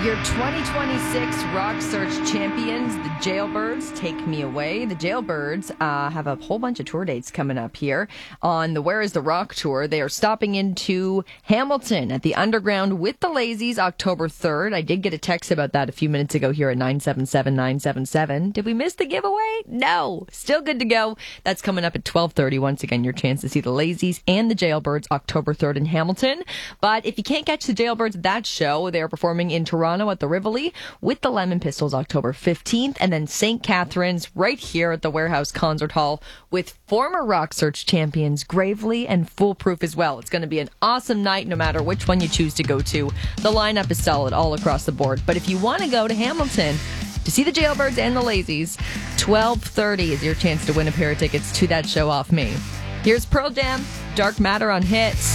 Your 2026 Rock Search champions, the Jailbirds, Take Me Away. The Jailbirds have a whole bunch of tour dates coming up here on the Where is the Rock tour. They are stopping into Hamilton at the Underground with the Lazies October 3rd. I did get a text about that a few minutes ago here at 977-977. Did we miss the giveaway? No. Still good to go. That's coming up at 12:30. Once again, your chance to see the Lazies and the Jailbirds October 3rd in Hamilton. But if you can't catch the Jailbirds at that show, they are performing in Toronto at the Rivoli with the Lemon Pistols October 15th, and then St. Catharines right here at the Warehouse Concert Hall with former Rock Search champions Gravely and Foolproof as well. It's going to be an awesome night no matter which one you choose to go to. The lineup is solid all across the board, but if you want to go to Hamilton to see the Jailbirds and the Lazies, 12:30 is your chance to win a pair of tickets to that show off me. Here's Pearl Jam, Dark Matter on Hits.